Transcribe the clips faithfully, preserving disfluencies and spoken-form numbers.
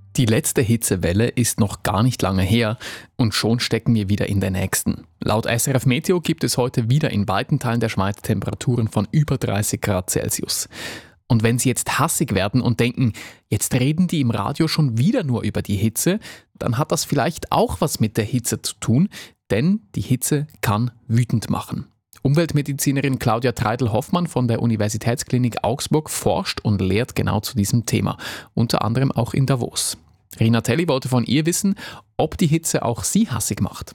Die letzte Hitzewelle ist noch gar nicht lange her und schon stecken wir wieder in der nächsten. Laut S R F Meteo gibt es heute wieder in weiten Teilen der Schweiz Temperaturen von über dreißig Grad Celsius. Und wenn Sie jetzt hassig werden und denken, jetzt reden die im Radio schon wieder nur über die Hitze, dann hat das vielleicht auch was mit der Hitze zu tun, denn die Hitze kann wütend machen. Umweltmedizinerin Claudia Treidel-Hoffmann von der Universitätsklinik Augsburg forscht und lehrt genau zu diesem Thema, unter anderem auch in Davos. Rina Telli wollte von ihr wissen, ob die Hitze auch sie hassig macht.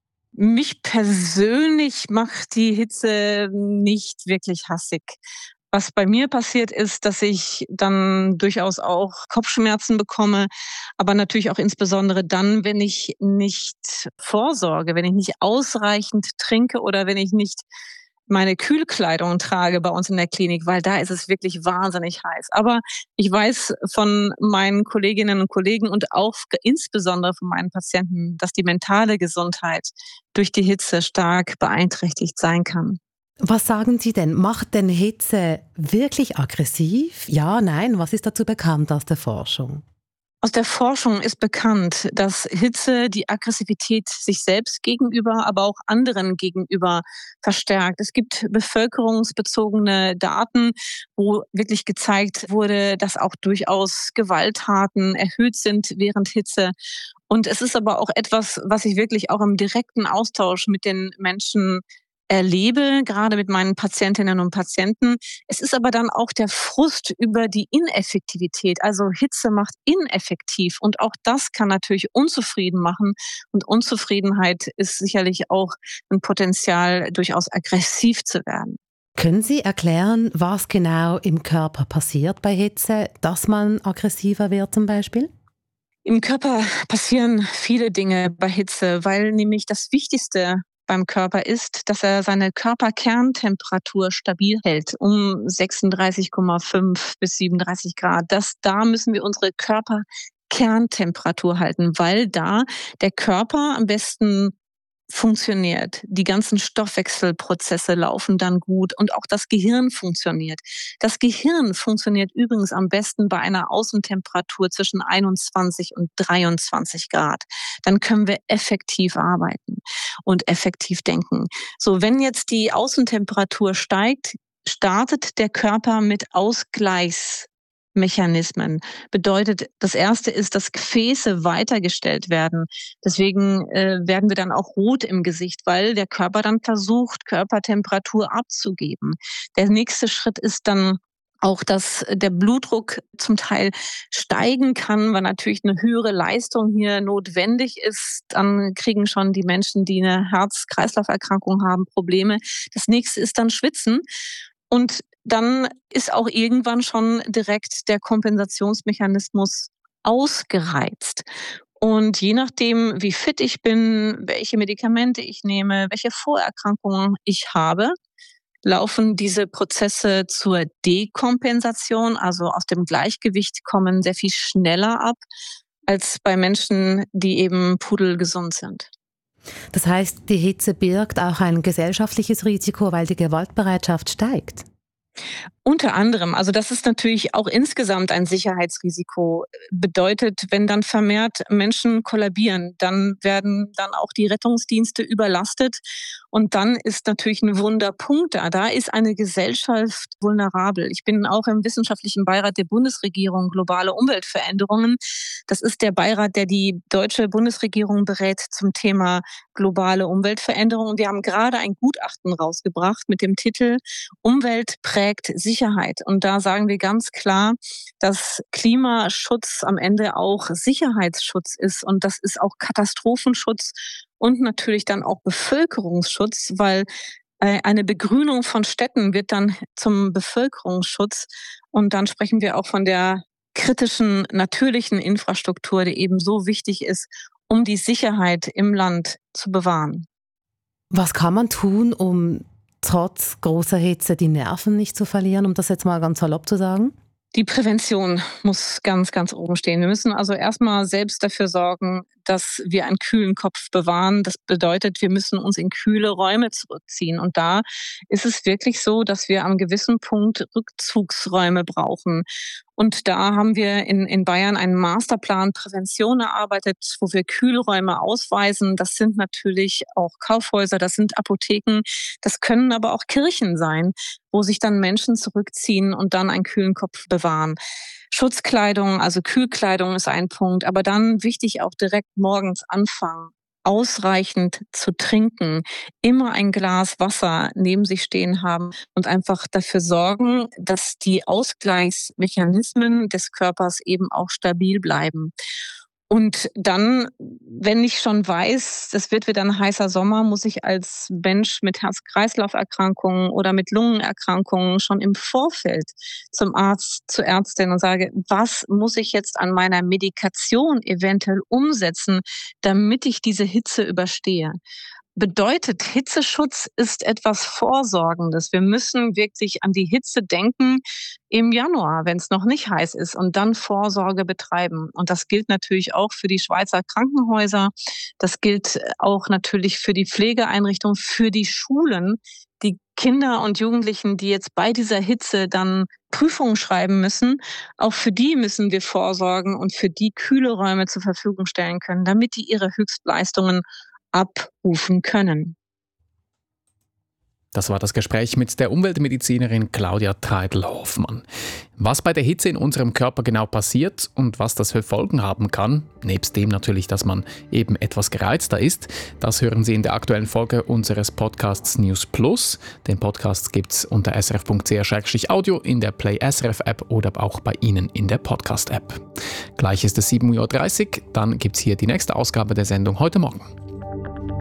Mich persönlich macht die Hitze nicht wirklich hassig. Was bei mir passiert ist, dass ich dann durchaus auch Kopfschmerzen bekomme, aber natürlich auch insbesondere dann, wenn ich nicht vorsorge, wenn ich nicht ausreichend trinke oder wenn ich nicht meine Kühlkleidung trage bei uns in der Klinik, weil da ist es wirklich wahnsinnig heiß. Aber ich weiß von meinen Kolleginnen und Kollegen und auch insbesondere von meinen Patienten, dass die mentale Gesundheit durch die Hitze stark beeinträchtigt sein kann. Was sagen Sie denn? Macht denn Hitze wirklich aggressiv? Ja, nein, was ist dazu bekannt aus der Forschung? Aus der Forschung ist bekannt, dass Hitze die Aggressivität sich selbst gegenüber, aber auch anderen gegenüber verstärkt. Es gibt bevölkerungsbezogene Daten, wo wirklich gezeigt wurde, dass auch durchaus Gewalttaten erhöht sind während Hitze. Und es ist aber auch etwas, was ich wirklich auch im direkten Austausch mit den Menschen erlebe, gerade mit meinen Patientinnen und Patienten. Es ist aber dann auch der Frust über die Ineffektivität. Also Hitze macht ineffektiv und auch das kann natürlich unzufrieden machen. Und Unzufriedenheit ist sicherlich auch ein Potenzial, durchaus aggressiv zu werden. Können Sie erklären, was genau im Körper passiert bei Hitze, dass man aggressiver wird zum Beispiel? Im Körper passieren viele Dinge bei Hitze, weil nämlich das Wichtigste beim Körper ist, dass er seine Körperkerntemperatur stabil hält, um sechsunddreißig Komma fünf bis siebenunddreißig Grad. Das, da müssen wir unsere Körperkerntemperatur halten, weil da der Körper am besten funktioniert. Die ganzen Stoffwechselprozesse laufen dann gut und auch das Gehirn funktioniert. Das Gehirn funktioniert übrigens am besten bei einer Außentemperatur zwischen einundzwanzig und dreiundzwanzig Grad. Dann können wir effektiv arbeiten und effektiv denken. So, wenn jetzt die Außentemperatur steigt, startet der Körper mit Ausgleichs Mechanismen. Bedeutet, das erste ist, dass Gefäße weitergestellt werden. Deswegen äh, werden wir dann auch rot im Gesicht, weil der Körper dann versucht, Körpertemperatur abzugeben. Der nächste Schritt ist dann auch, dass der Blutdruck zum Teil steigen kann, weil natürlich eine höhere Leistung hier notwendig ist. Dann kriegen schon die Menschen, die eine Herz-Kreislauf-Erkrankung haben, Probleme. Das nächste ist dann Schwitzen. Und dann ist auch irgendwann schon direkt der Kompensationsmechanismus ausgereizt. Und je nachdem, wie fit ich bin, welche Medikamente ich nehme, welche Vorerkrankungen ich habe, laufen diese Prozesse zur Dekompensation, also aus dem Gleichgewicht kommen, sehr viel schneller ab als bei Menschen, die eben pudelgesund sind. Das heißt, die Hitze birgt auch ein gesellschaftliches Risiko, weil die Gewaltbereitschaft steigt? Unter anderem, also das ist natürlich auch insgesamt ein Sicherheitsrisiko. Bedeutet, wenn dann vermehrt Menschen kollabieren, dann werden dann auch die Rettungsdienste überlastet und dann ist natürlich ein Wunderpunkt da. Da ist eine Gesellschaft vulnerabel. Ich bin auch im wissenschaftlichen Beirat der Bundesregierung Globale Umweltveränderungen. Das ist der Beirat, der die deutsche Bundesregierung berät zum Thema globale Umweltveränderung. Und wir haben gerade ein Gutachten rausgebracht mit dem Titel Umwelt prägt Sicherheit. Und da sagen wir ganz klar, dass Klimaschutz am Ende auch Sicherheitsschutz ist. Und das ist auch Katastrophenschutz und natürlich dann auch Bevölkerungsschutz, weil eine Begrünung von Städten wird dann zum Bevölkerungsschutz. Und dann sprechen wir auch von der kritischen, natürlichen Infrastruktur, die eben so wichtig ist, um die Sicherheit im Land zu bewahren. Was kann man tun, um trotz großer Hitze die Nerven nicht zu verlieren, um das jetzt mal ganz salopp zu sagen? Die Prävention muss ganz, ganz oben stehen. Wir müssen also erstmal selbst dafür sorgen, dass wir einen kühlen Kopf bewahren. Das bedeutet, wir müssen uns in kühle Räume zurückziehen. Und da ist es wirklich so, dass wir am gewissen Punkt Rückzugsräume brauchen. Und da haben wir in, in Bayern einen Masterplan Prävention erarbeitet, wo wir Kühlräume ausweisen. Das sind natürlich auch Kaufhäuser, das sind Apotheken, das können aber auch Kirchen sein, wo sich dann Menschen zurückziehen und dann einen kühlen Kopf bewahren. Schutzkleidung, also Kühlkleidung ist ein Punkt, aber dann wichtig auch direkt morgens anfangen. Ausreichend zu trinken, immer ein Glas Wasser neben sich stehen haben und einfach dafür sorgen, dass die Ausgleichsmechanismen des Körpers eben auch stabil bleiben. Und dann, wenn ich schon weiß, das wird wieder ein heißer Sommer, muss ich als Mensch mit Herz-Kreislauf-Erkrankungen oder mit Lungenerkrankungen schon im Vorfeld zum Arzt, zur Ärztin und sage, was muss ich jetzt an meiner Medikation eventuell umsetzen, damit ich diese Hitze überstehe? Bedeutet, Hitzeschutz ist etwas Vorsorgendes. Wir müssen wirklich an die Hitze denken im Januar, wenn es noch nicht heiß ist, und dann Vorsorge betreiben. Und das gilt natürlich auch für die Schweizer Krankenhäuser. Das gilt auch natürlich für die Pflegeeinrichtungen, für die Schulen. Die Kinder und Jugendlichen, die jetzt bei dieser Hitze dann Prüfungen schreiben müssen, auch für die müssen wir vorsorgen und für die kühle Räume zur Verfügung stellen können, damit die ihre Höchstleistungen abrufen können. Das war das Gespräch mit der Umweltmedizinerin Claudia Treidl-Hoffmann. Was bei der Hitze in unserem Körper genau passiert und was das für Folgen haben kann, nebst dem natürlich, dass man eben etwas gereizter ist, das hören Sie in der aktuellen Folge unseres Podcasts News Plus. Den Podcast gibt es unter s r f punkt c h slash audio in der Play S R F App oder auch bei Ihnen in der Podcast-App. Gleich ist es sieben Uhr dreißig, dann gibt es hier die nächste Ausgabe der Sendung heute Morgen.